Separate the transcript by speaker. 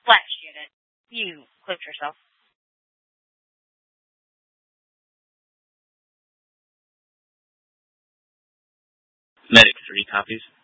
Speaker 1: Flash unit. You clipped yourself.
Speaker 2: Medic 3 copies.